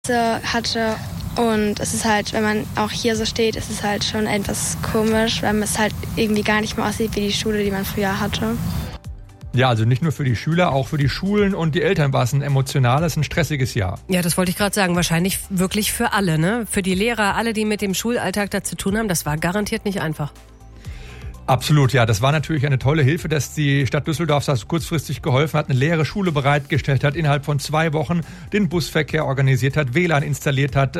hatte. Und es ist halt, wenn man auch hier so steht, ist es halt schon etwas komisch, weil es halt irgendwie gar nicht mehr aussieht wie die Schule, die man früher hatte. Ja, also nicht nur für die Schüler, auch für die Schulen und die Eltern war es ein emotionales, ein stressiges Jahr. Ja, das wollte ich gerade sagen. Wahrscheinlich wirklich für alle, ne? Für die Lehrer, alle, die mit dem Schulalltag da zu tun haben. Das war garantiert nicht einfach. Absolut, ja. Das war natürlich eine tolle Hilfe, dass die Stadt Düsseldorf das kurzfristig geholfen hat, eine leere Schule bereitgestellt hat, innerhalb von 2 Wochen den Busverkehr organisiert hat, WLAN installiert hat,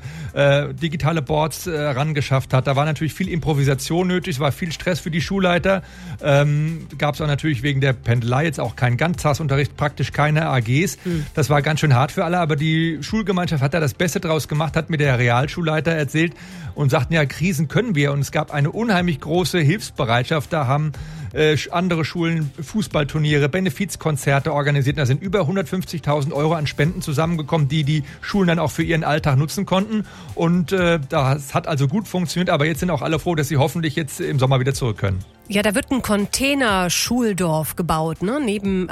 digitale Boards rangeschafft hat. Da war natürlich viel Improvisation nötig, es war viel Stress für die Schulleiter. Gab es auch natürlich wegen der Pendelei jetzt auch keinen Ganztagsunterricht, praktisch keine AGs. Das war ganz schön hart für alle, aber die Schulgemeinschaft hat da das Beste draus gemacht, hat mir der Realschulleiter erzählt und sagten, ja, Krisen können wir. Und es gab eine unheimlich große Hilfsbereitschaft. Da haben andere Schulen Fußballturniere, Benefizkonzerte organisiert. Da sind über 150.000 € an Spenden zusammengekommen, die Schulen dann auch für ihren Alltag nutzen konnten. Und das hat also gut funktioniert. Aber jetzt sind auch alle froh, dass sie hoffentlich jetzt im Sommer wieder zurück können. Ja, da wird ein Container-Schuldorf gebaut, ne?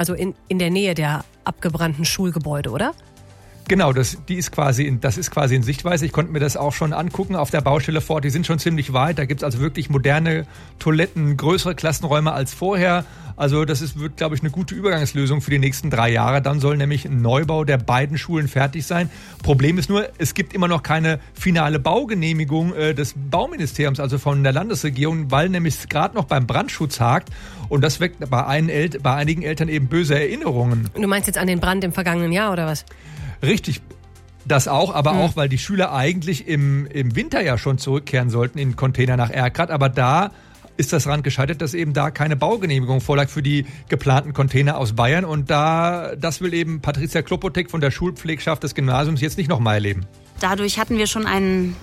In der Nähe der abgebrannten Schulgebäude, oder? Genau, das ist quasi in Sichtweise. Ich konnte mir das auch schon angucken auf der Baustelle vor Ort. Die sind schon ziemlich weit. Da gibt's also wirklich moderne Toiletten, größere Klassenräume als vorher. Also wird, glaube ich, eine gute Übergangslösung für die nächsten 3 Jahre. Dann soll nämlich ein Neubau der beiden Schulen fertig sein. Problem ist nur, es gibt immer noch keine finale Baugenehmigung des Bauministeriums, also von der Landesregierung, weil nämlich gerade noch beim Brandschutz hakt. Und das weckt bei einigen Eltern eben böse Erinnerungen. Du meinst jetzt an den Brand im vergangenen Jahr oder was? Richtig, das auch, aber auch, weil die Schüler eigentlich im Winter ja schon zurückkehren sollten in Container nach Erkrath. Aber da ist das daran gescheitert, dass eben da keine Baugenehmigung vorlag für die geplanten Container aus Bayern. Und das will eben Patricia Klopotek von der Schulpflegschaft des Gymnasiums jetzt nicht nochmal erleben. Dadurch hatten wir schon einen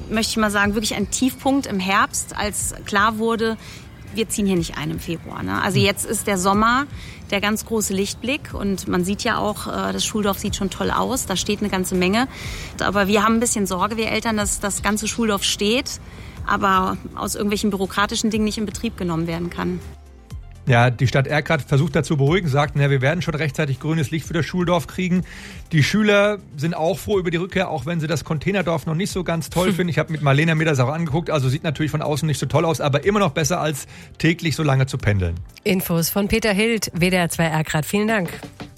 Tiefpunkt im Herbst, als klar wurde, wir ziehen hier nicht ein im Februar. Ne? Also jetzt ist der Sommer der ganz große Lichtblick und man sieht ja auch, das Schuldorf sieht schon toll aus, da steht eine ganze Menge. Aber wir haben ein bisschen Sorge, wir Eltern, dass das ganze Schuldorf steht, aber aus irgendwelchen bürokratischen Dingen nicht in Betrieb genommen werden kann. Ja, die Stadt Erkrath versucht dazu beruhigen, sagt, wir werden schon rechtzeitig grünes Licht für das Schuldorf kriegen. Die Schüler sind auch froh über die Rückkehr, auch wenn sie das Containerdorf noch nicht so ganz toll finden. Ich habe mit Marlena mir das auch angeguckt, also sieht natürlich von außen nicht so toll aus, aber immer noch besser als täglich so lange zu pendeln. Infos von Peter Hild, WDR 2 Erkrath. Vielen Dank.